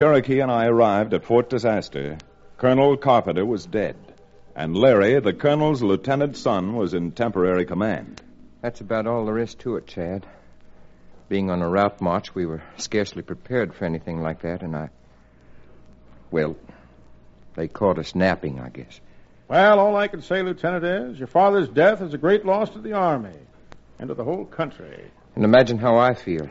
Cherokee and I arrived at Fort Disaster, Colonel Carpenter was dead, and Larry, the colonel's lieutenant son, was in temporary command. That's about all there is to it, Chad. Being on a route march, we were scarcely prepared for anything like that, and well, they caught us napping, I guess. Well, all I can say, Lieutenant, is your father's death is a great loss to the Army and to the whole country. And imagine how I feel.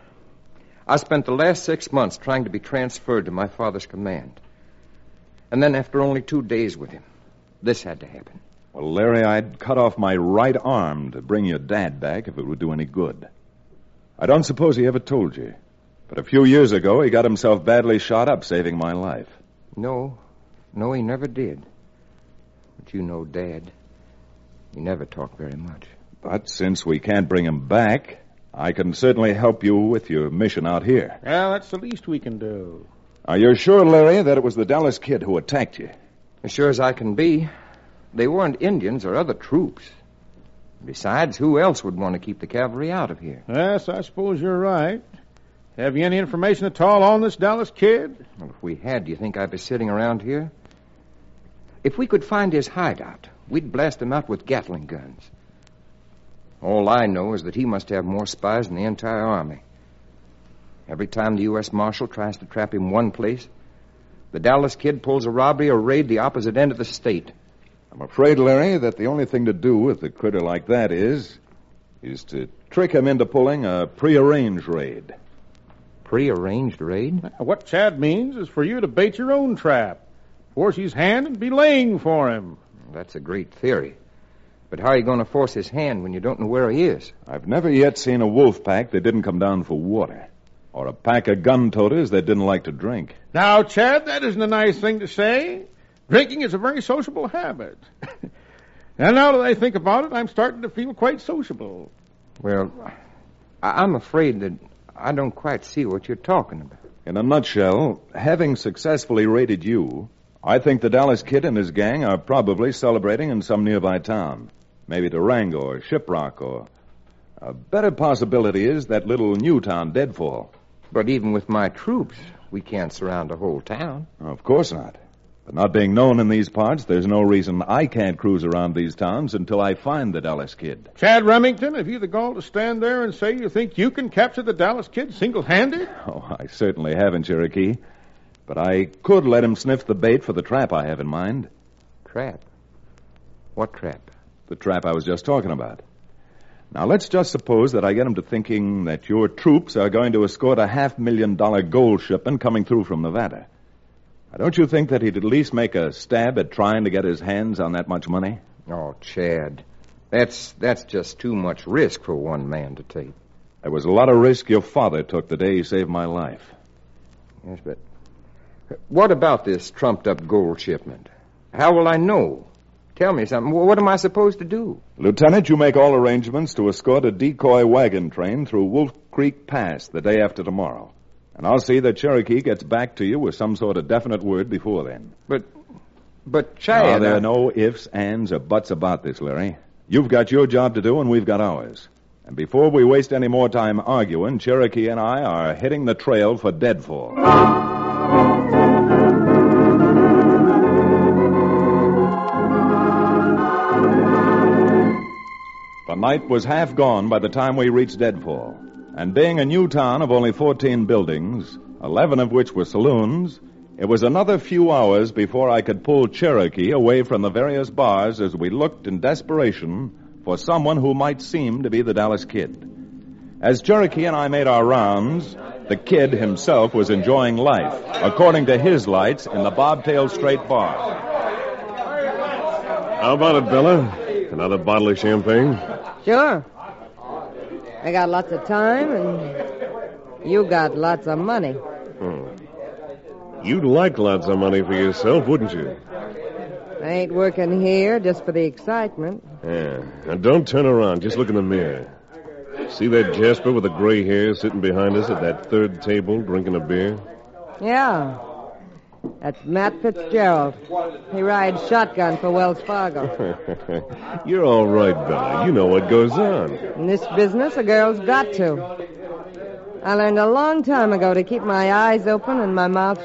I spent the last 6 months trying to be transferred to my father's command. And then after only 2 days with him, this had to happen. Well, Larry, I'd cut off my right arm to bring your dad back if it would do any good. I don't suppose he ever told you, but a few years ago he got himself badly shot up saving my life. No, he never did. But you know Dad. He never talked very much. But since we can't bring him back, I can certainly help you with your mission out here. Well, that's the least we can do. Are you sure, Larry, that it was the Dallas Kid who attacked you? As sure as I can be. They weren't Indians or other troops. Besides, who else would want to keep the cavalry out of here? Yes, I suppose you're right. Have you any information at all on this Dallas Kid? Well, if we had, do you think I'd be sitting around here? If we could find his hideout, we'd blast him out with Gatling guns. All I know is that he must have more spies than the entire Army. Every time the U.S. Marshal tries to trap him one place, the Dallas Kid pulls a robbery or raid the opposite end of the state. I'm afraid, Larry, that the only thing to do with a critter like that is to trick him into pulling a prearranged raid. Prearranged raid? What Chad means is for you to bait your own trap, force his hand, and be laying for him. That's a great theory. But how are you going to force his hand when you don't know where he is? I've never yet seen a wolf pack that didn't come down for water, or a pack of gun-toters that didn't like to drink. Now, Chad, that isn't a nice thing to say. Drinking is a very sociable habit. And now that I think about it, I'm starting to feel quite sociable. Well, I'm afraid that I don't quite see what you're talking about. In a nutshell, having successfully raided you, I think the Dallas Kid and his gang are probably celebrating in some nearby town. Maybe Durango or Shiprock, or a better possibility is that little new town, Deadfall. But even with my troops, we can't surround a whole town. Of course not. But not being known in these parts, there's no reason I can't cruise around these towns until I find the Dallas Kid. Chad Remington, have you the gall to stand there and say you think you can capture the Dallas Kid single-handed? Oh, I certainly haven't, Cherokee. But I could let him sniff the bait for the trap I have in mind. Trap? What trap? The trap I was just talking about. Now, let's just suppose that I get him to thinking that your troops are going to escort a $500,000 gold shipment coming through from Nevada. Now, don't you think that he'd at least make a stab at trying to get his hands on that much money? Oh, Chad, that's just too much risk for one man to take. There was a lot of risk your father took the day he saved my life. Yes, but what about this trumped-up gold shipment? How will I know? Tell me something. What am I supposed to do? Lieutenant, you make all arrangements to escort a decoy wagon train through Wolf Creek Pass the day after tomorrow. And I'll see that Cherokee gets back to you with some sort of definite word before then. But Chad... No, there are no ifs, ands, or buts about this, Larry. You've got your job to do, and we've got ours. And before we waste any more time arguing, Cherokee and I are hitting the trail for Deadfall. The night was half gone by the time we reached Deadfall, and being a new town of only 14 buildings, 11 of which were saloons, it was another few hours before I could pull Cherokee away from the various bars as we looked in desperation for someone who might seem to be the Dallas Kid. As Cherokee and I made our rounds, the Kid himself was enjoying life, according to his lights, in the Bobtail Straight Bar. How about it, Bella? Another bottle of champagne? Sure. I got lots of time, and you got lots of money. You'd like lots of money for yourself, wouldn't you? I ain't working here just for the excitement. Yeah. Now, don't turn around. Just look in the mirror. See that Jasper with the gray hair sitting behind us at that third table drinking a beer? Yeah. That's Matt Fitzgerald. He rides shotgun for Wells Fargo. You're all right, Bella. You know what goes on. In this business, a girl's got to. I learned a long time ago to keep my eyes open and my mouth